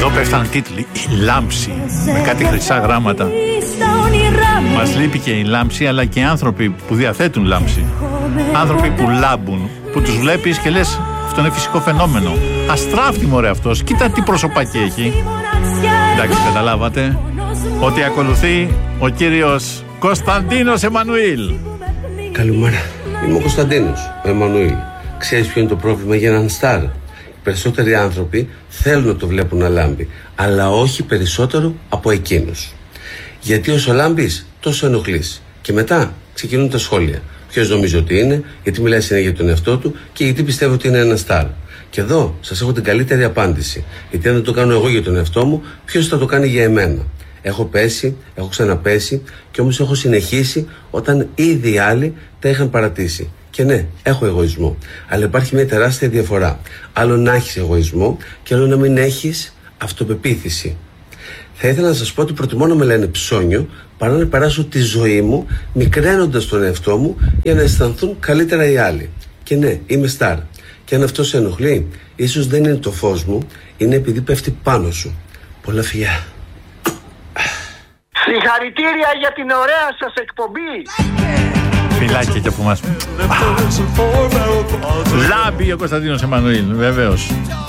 πέφτανε τίτλοι. Η λάμψη. Με κάτι χρυσά γράμματα. Μας λείπει και η λάμψη, αλλά και οι άνθρωποι που διαθέτουν λάμψη. Άνθρωποι που λάμπουν, που τους βλέπεις και λες, αυτό είναι φυσικό φαινόμενο. Αστράφτη μωρέ αυτός, κοίτα τι προσωπάκι έχει. Εντάξει, καταλάβατε ότι ακολουθεί ο κύριος Κωνσταντίνος Εμμανουήλ. Καλημέρα, είμαι ο Κωνσταντίνος Εμμανουήλ. Ξέρεις ποιο είναι το πρόβλημα για έναν στάρ? Οι περισσότεροι άνθρωποι θέλουν να το βλέπουν να λάμπει, αλλά όχι περισσότερο από εκείνους. Γιατί όσο λάμπεις, τόσο ενοχλείς. Και μετά ξεκινούν τα σχόλια. Ποιος νομίζει ότι είναι, γιατί μιλάει συνέχεια για τον εαυτό του και γιατί πιστεύω ότι είναι ένα στάρ. Και εδώ σας έχω την καλύτερη απάντηση. Γιατί αν δεν το κάνω εγώ για τον εαυτό μου, ποιος θα το κάνει για εμένα? Έχω πέσει, έχω ξαναπέσει και όμως έχω συνεχίσει όταν ήδη οι άλλοι τα είχαν παρατήσει. Και ναι, έχω εγωισμό. Αλλά υπάρχει μια τεράστια διαφορά. Άλλο να έχεις εγωισμό και άλλο να μην έχεις αυτοπεποίθηση. Θα ήθελα να σας πω ότι προτιμώ να με λένε ψώνιο παρά να περάσω τη ζωή μου μικραίνοντας τον εαυτό μου για να αισθανθούν καλύτερα οι άλλοι. Και ναι, είμαι στάρ. Και αν αυτό σε ενοχλεί, ίσως δεν είναι το φως μου, είναι επειδή πέφτει πάνω σου. Πολλά φιλιά. Συγχαρητήρια για την ωραία σας εκπομπή. Φιλάκια και από εμάς. Λάμπει ο Κωνσταντίνος Εμμανουήλ, βεβαίως.